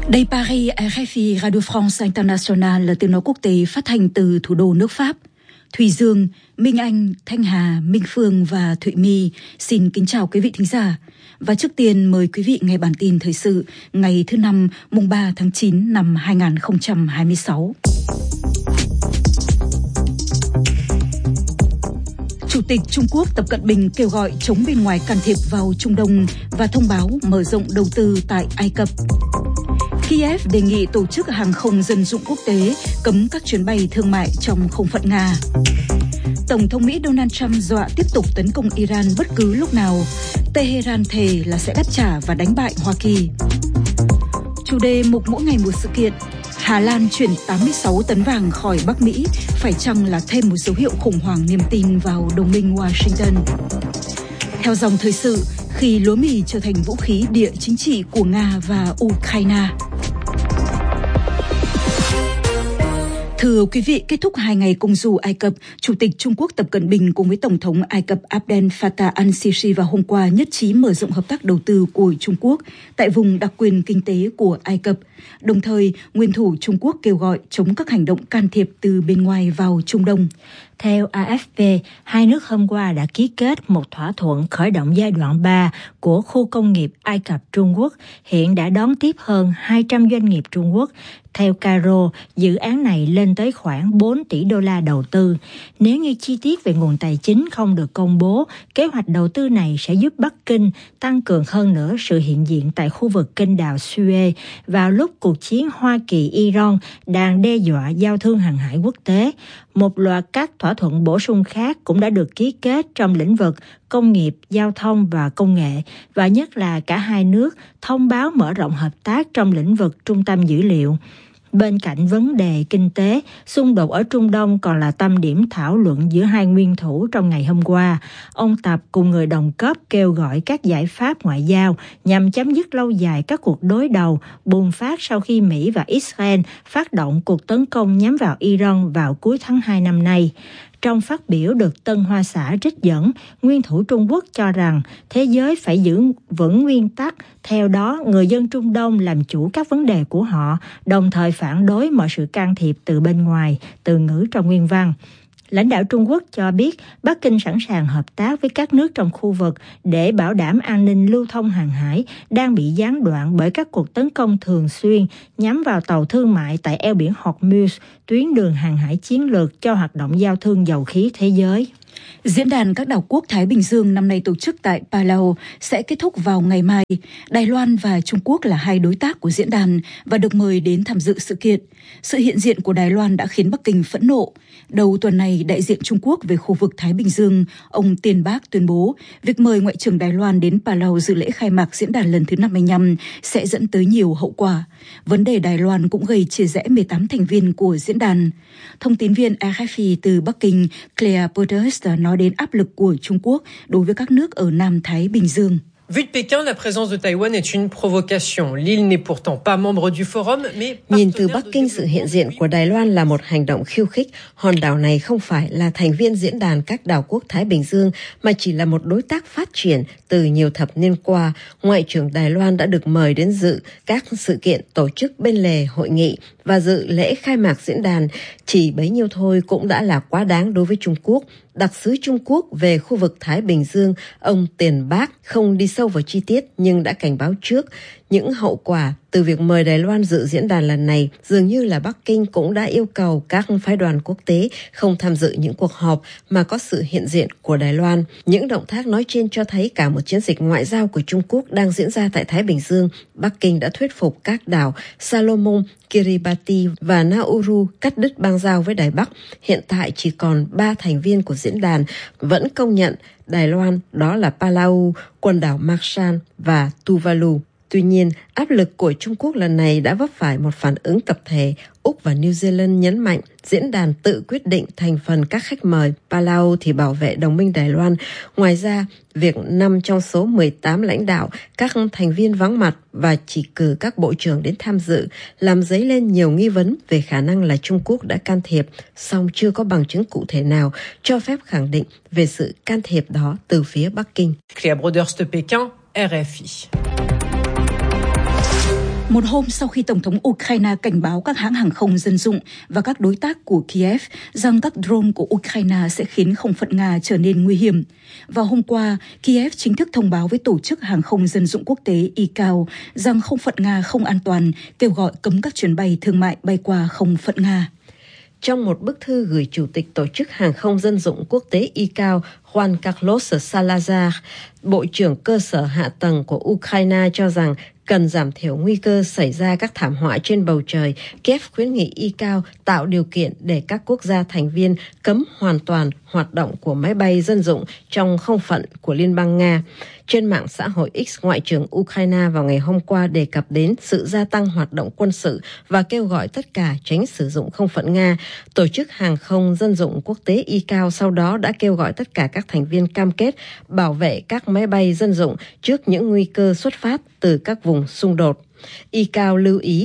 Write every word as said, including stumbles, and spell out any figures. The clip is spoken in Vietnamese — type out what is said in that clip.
Đây Paris, rờ ép i Radio France International là tiếng nói quốc tế phát thanh từ thủ đô nước Pháp. Thùy Dương, Minh Anh, Thanh Hà, Minh Phương và Thụy My xin kính chào quý vị thính giả. Và trước tiên mời quý vị nghe bản tin thời sự ngày thứ năm mùng ba tháng chín năm hai nghìn không trăm hai mươi sáu. Chủ tịch Trung Quốc Tập Cận Bình kêu gọi chống bên ngoài can thiệp vào Trung Đông và thông báo mở rộng đầu tư tại Ai Cập. Kiev đề nghị tổ chức hàng không dân dụng quốc tế cấm các chuyến bay thương mại trong không phận Nga. Tổng thống Mỹ Donald Trump dọa tiếp tục tấn công Iran bất cứ lúc nào. Tehran thề là sẽ đáp trả và đánh bại Hoa Kỳ. Chủ đề mục mỗi ngày một sự kiện. Hà Lan chuyển tám mươi sáu tấn vàng khỏi Bắc Mỹ, phải chăng là thêm một dấu hiệu khủng hoảng niềm tin vào đồng minh Washington? Theo dòng thời sự, khi lúa mì trở thành vũ khí địa chính trị của Nga và Ukraine. Thưa quý vị, kết thúc hai ngày công du Ai Cập, Chủ tịch Trung Quốc Tập Cận Bình cùng với Tổng thống Ai Cập Abdel Fattah al-Sisi vào hôm qua nhất trí mở rộng hợp tác đầu tư của Trung Quốc tại vùng đặc quyền kinh tế của Ai Cập. Đồng thời, nguyên thủ Trung Quốc kêu gọi chống các hành động can thiệp từ bên ngoài vào Trung Đông. Theo a ép pê, hai nước hôm qua đã ký kết một thỏa thuận khởi động giai đoạn ba của khu công nghiệp Ai Cập Trung Quốc, hiện đã đón tiếp hơn hai trăm doanh nghiệp Trung Quốc. Theo Cairo, dự án này lên tới khoảng bốn tỷ đô la đầu tư. Nếu như chi tiết về nguồn tài chính không được công bố, kế hoạch đầu tư này sẽ giúp Bắc Kinh tăng cường hơn nữa sự hiện diện tại khu vực kênh đào Suez vào lúc cuộc chiến Hoa Kỳ-Iran đang đe dọa giao thương hàng hải quốc tế. Một loạt các thỏa thuận bổ sung khác cũng đã được ký kết trong lĩnh vực công nghiệp, giao thông và công nghệ, và nhất là cả hai nước thông báo mở rộng hợp tác trong lĩnh vực trung tâm dữ liệu. Bên cạnh vấn đề kinh tế, xung đột ở Trung Đông còn là tâm điểm thảo luận giữa hai nguyên thủ trong ngày hôm qua. Ông Tập cùng người đồng cấp kêu gọi các giải pháp ngoại giao nhằm chấm dứt lâu dài các cuộc đối đầu bùng phát sau khi Mỹ và Israel phát động cuộc tấn công nhắm vào Iran vào cuối tháng hai năm nay. Trong phát biểu được Tân Hoa Xã trích dẫn, nguyên thủ Trung Quốc cho rằng thế giới phải giữ vững nguyên tắc, theo đó người dân Trung Đông làm chủ các vấn đề của họ, đồng thời phản đối mọi sự can thiệp từ bên ngoài, từ ngữ trong nguyên văn. Lãnh đạo Trung Quốc cho biết Bắc Kinh sẵn sàng hợp tác với các nước trong khu vực để bảo đảm an ninh lưu thông hàng hải đang bị gián đoạn bởi các cuộc tấn công thường xuyên nhắm vào tàu thương mại tại eo biển Hormuz, tuyến đường hàng hải chiến lược cho hoạt động giao thương dầu khí thế giới. Diễn đàn các đảo quốc Thái Bình Dương năm nay tổ chức tại Palau sẽ kết thúc vào ngày mai. Đài Loan và Trung Quốc là hai đối tác của diễn đàn và được mời đến tham dự sự kiện. Sự hiện diện của Đài Loan đã khiến Bắc Kinh phẫn nộ. Đầu tuần này, đại diện Trung Quốc về khu vực Thái Bình Dương, ông Tiền Bác tuyên bố việc mời Ngoại trưởng Đài Loan đến Palau dự lễ khai mạc diễn đàn lần thứ năm mươi lăm sẽ dẫn tới nhiều hậu quả. Vấn đề Đài Loan cũng gây chia rẽ mười tám thành viên của diễn đàn. Thông tín viên rờ ép i từ Bắc Kinh Claire Potters nói đến áp lực của Trung Quốc đối với các nước ở Nam Thái Bình Dương. Vu de Pékin, la présence de Taïwan est une provocation. L'île n'est pourtant pas membre du forum, mais nhìn từ Bắc Kinh, sự hiện diện của Đài Loan là một hành động khiêu khích. Hòn đảo này không phải là thành viên diễn đàn các đảo quốc Thái Bình Dương, mà chỉ là một đối tác phát triển từ nhiều thập niên qua. Ngoại trưởng Đài Loan đã được mời đến dự các sự kiện tổ chức bên lề hội nghị và dự lễ khai mạc diễn đàn. Chỉ bấy nhiêu thôi cũng đã là quá đáng đối với Trung Quốc. Đặc sứ Trung Quốc về khu vực Thái Bình Dương, ông Tiền Bác không đi sâu vào chi tiết nhưng đã cảnh báo trước những hậu quả từ việc mời Đài Loan dự diễn đàn lần này. Dường như là Bắc Kinh cũng đã yêu cầu các phái đoàn quốc tế không tham dự những cuộc họp mà có sự hiện diện của Đài Loan. Những động tác nói trên cho thấy cả một chiến dịch ngoại giao của Trung Quốc đang diễn ra tại Thái Bình Dương. Bắc Kinh đã thuyết phục các đảo Salomon, Kiribati và Nauru cắt đứt bang giao với Đài Bắc. Hiện tại chỉ còn ba thành viên của diễn đàn vẫn công nhận Đài Loan, đó là Palau, quần đảo Marshall và Tuvalu. Tuy nhiên, áp lực của Trung Quốc lần này đã vấp phải một phản ứng tập thể. Úc và New Zealand nhấn mạnh diễn đàn tự quyết định thành phần các khách mời. Palau thì bảo vệ đồng minh Đài Loan. Ngoài ra, việc năm trong số mười tám lãnh đạo, các thành viên vắng mặt và chỉ cử các bộ trưởng đến tham dự làm dấy lên nhiều nghi vấn về khả năng là Trung Quốc đã can thiệp, song chưa có bằng chứng cụ thể nào cho phép khẳng định về sự can thiệp đó từ phía Bắc Kinh. Claire Broders de Pékin, rờ ép i. Một hôm sau khi Tổng thống Ukraine cảnh báo các hãng hàng không dân dụng và các đối tác của Kiev rằng các drone của Ukraine sẽ khiến không phận Nga trở nên nguy hiểm. Vào hôm qua, Kiev chính thức thông báo với Tổ chức Hàng không Dân dụng Quốc tế i cê a o rằng không phận Nga không an toàn, kêu gọi cấm các chuyến bay thương mại bay qua không phận Nga. Trong một bức thư gửi Chủ tịch Tổ chức Hàng không Dân dụng Quốc tế i cê a o Juan Carlos Salazar, Bộ trưởng Cơ sở Hạ tầng của Ukraine cho rằng cần giảm thiểu nguy cơ xảy ra các thảm họa trên bầu trời. Kiev khuyến nghị i cê a o tạo điều kiện để các quốc gia thành viên cấm hoàn toàn hoạt động của máy bay dân dụng trong không phận của Liên bang Nga. Trên mạng xã hội X, Ngoại trưởng Ukraine vào ngày hôm qua đề cập đến sự gia tăng hoạt động quân sự và kêu gọi tất cả tránh sử dụng không phận Nga. Tổ chức Hàng không Dân dụng Quốc tế i cê a o sau đó đã kêu gọi tất cả các thành viên cam kết bảo vệ các máy bay dân dụng trước những nguy cơ xuất phát từ các vùng xung đột. i cê a o lưu ý